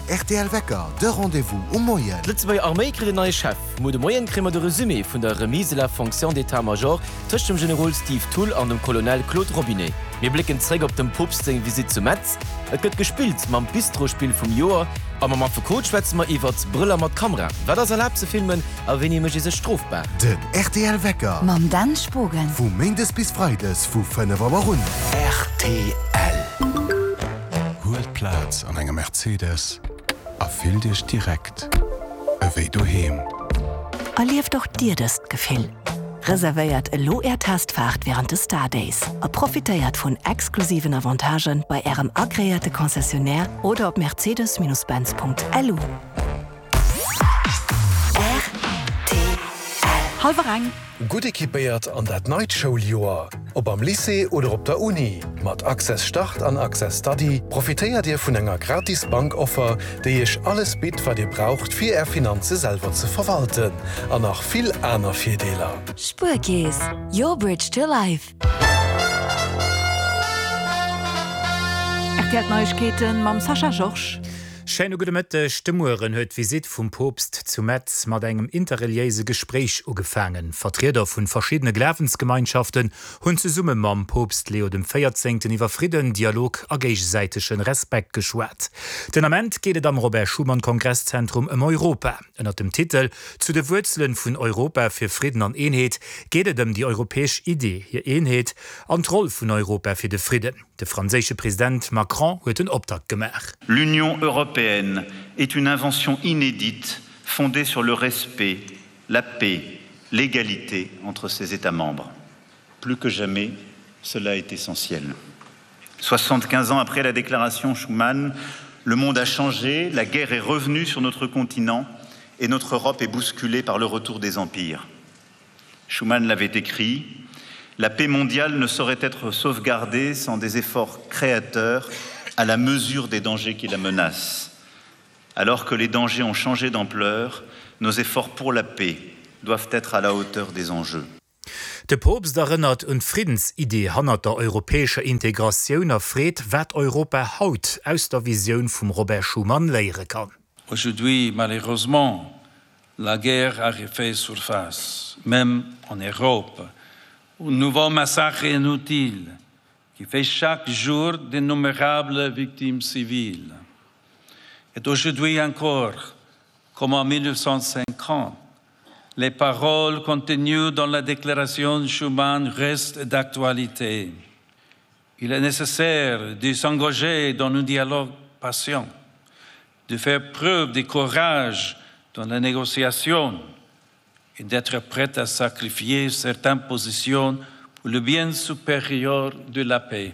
RTL Wecker, de Rendez-vous au Moyen. Let's bei Armee kre neue Chef. Mo de Moyen krimmer de Resümé vun der Remise de la Fonction d'État-Major tëcht dem General Steve Toole an dem Colonel Claude Robinet. Wir blicken zräg op dem Popsting Visit zu Metz. Et gëtt gespielt mam Bistrospiel vum Joer, aber man vercoach schwätzen wir iwwer Brüller mat Kamera. Wer das erlaubt zu filmen, a wenn ihr se strofbar. Den RTL Wecker. Mam dann spogen. Vu Mendes bis Freides vu 5 run. RTL. Holt Platz an engem Mercedes. Erfüll dich direkt. Ewéi du heim. Erlief doch dir das Gefühl. Reserviert e Lo-Air-Tastfahrt während des Stardays. Profitiert von exklusiven Avantagen bei Ihrem agréierte Konzessionär oder op mercedes-benz.lu. Halber Rang. Gut ekipéiert an dat Nightshow-Joer. Ob am Lycée oder op der Uni. Mat Access Start an Access Study profitéiert Dir vun enger Gratis-Bankoffer, déi ich alles bit, wat Dir braucht, fir Finanze selber zu verwalten. An nach viel aner Vierdeler. Spurkäes. Your Bridge to Life. Erklärt Neuigkeiten mam Sascha George. Scheine gute Mitte Stimmmuren huet Visit vum Popst zu Metz mat engem interreliese Gespräch ugefangen. Vertreter vun verschiedene Glaubensgemeinschaften hunn ze Summe mam Popst Leo dem 14. iwwer Frieden, Dialog a gegenseitigschen Respekt geschwert. Den Amment gehtet am Robert Schumann Kongresszentrum im Europa. Ennner dem Titel „Zu de Wurzeln vun Europa fir Frieden an Eenheet gehtet dem die europäesch Idee hier Eenheet an Roll vun Europa fir de Frieden. Der französische Präsident Macron huet den Optakt gemacht. L'Union européenne est une invention inédite fondée sur le respect, la paix, l'égalité entre ses États membres. Plus que jamais, cela est essentiel. 75 ans après la déclaration Schuman, le monde a changé, la guerre est revenue sur notre continent et notre Europe est bousculée par le retour des empires. Schuman l'avait écrit. La paix mondiale ne saurait être sauvegardée sans des efforts créateurs à la mesure des dangers qui la menacent. Alors que les dangers ont changé d'ampleur, nos efforts pour la paix doivent être à la hauteur des enjeux. De Popst erinnert und Friedensidee hannner der europäescher Integration erfred, wat Europa haut aus der Vision vum Robert Schumann leire kann. Aujourd'hui, malheureusement, la guerre a refait surface, même en Europe. Un nouveau massacre inutile qui fait chaque jour d'innombrables victimes civiles. Et aujourd'hui encore, comme en 1950, les paroles contenues dans la déclaration Schuman restent d'actualité. Il est nécessaire de s'engager dans un dialogue patient, de faire preuve de courage dans la négociation et d'être prête à sacrifier certaines positions pour le bien supérieur de la paix.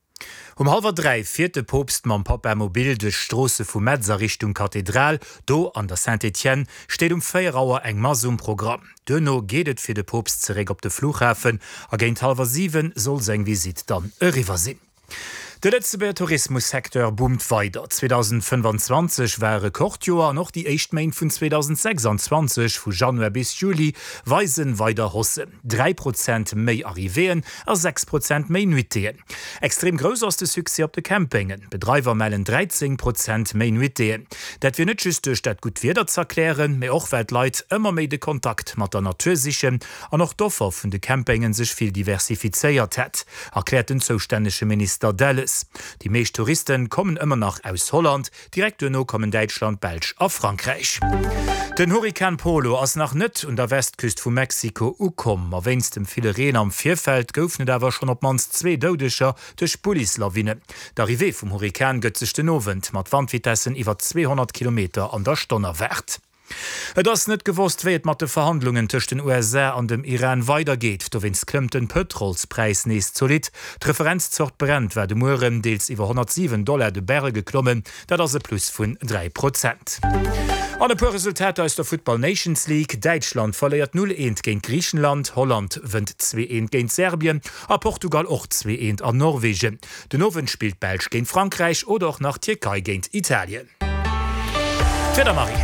2:30 vierte Popst mam Papamobil de Strosse vu Metzer Richtung Kathedral, do an der Saint-Etienne steht 4 eng Masumprogramm. Dënno gehtet fir de Popst zereg op de Flughafen, a géint 6:30 soll seg Visit dann riwer sinn. Der letzte Tourismussektor boomt weiter. 2025 wäre Kochtjoer noch die Echtmain von 2026 von Januar bis Juli weisen weiter hossen. 3% méi Arriveen a 6% méi Nuiteen. Extrem groß aus de Suse op de Campingen. Betreiber mellen 13% méi Nuiteen. Dat wir net just durch dat gut wieder zu erklären, méi och Weltleit immer méi de Kontakt mat der Natur sichchen an noch Doffer vun de Campingen sich viel diversifizeiert het, erklärt den zuständige Minister Dallas. Die meisten Touristen kommen immer noch aus Holland, direkt no kommen Deutschland, Belgien a Frankreich. Den Hurrikan Polo ass nach net und der Westküst vu Mexiko ukom, a wennst dem viele Reen am Vierfeld goufnet awer schon op mans 2 Doudescher durch Polislawine. D'Arrivée vum Hurrikan gëtt sech den Novent mat Wandvitessen iwwer 200 km an der Stonne wert. Et ass net gewusst wéet mat de Verhandlungen tëcht den USA an dem Iran weitergeht, do wenns klëmmt den Petrolspreis nees solid. D'Referenzzocht brennt, wer de Muren deels iwwer $107 de Berge geklommen, dat ass e plus vun 3%. An e puer Resultat aus der Football Nations League, Deutschland verleiert 0-1 géint Griechenland, Holland wënd 2-1 géint Serbien, a Portugal och 2-1 an Norwegen. Den Owen spielt Belg géint Frankreich oder auch nach Türkei géint Italien. Marie.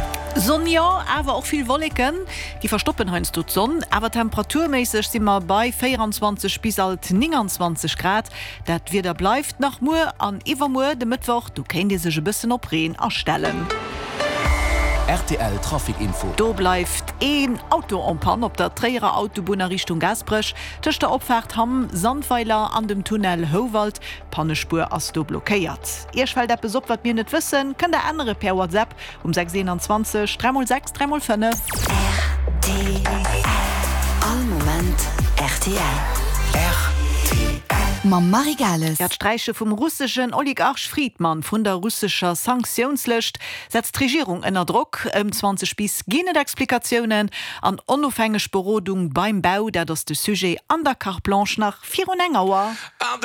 Sonne ja, aber auch viel Wolken. Die verstoppen heinz dort Sonne, aber temperaturmäßig sind wir bei 24 bis 29 Grad. Das wieder bleibt nach Mur an Ivermur dem Mittwoch. Du kannst dir sich ein bisschen auf Rehen erstellen. RTL Trafikinfo. Do bleibt ein Auto am Pan op der Träger Autobahn Richtung Gasbrech. Tisch der Opfahrt haben Sandpfeiler an dem Tunnel Howald. Pannespur as do blockiert. Ihr fällt der Besuch, was wir nicht wissen, könnt der andere per WhatsApp um 621 306 305. RTL. All Moment RTL. Mam Marigales. Ja, Streiche vom russischen Oligarch Friedmann von der russischer Sanktionslist setzt die Regierung in der Druck 20 bis Explikationen an unabhängige Berodung beim Bau, der das Sujet an der Carte Blanche nach 4 Uhr.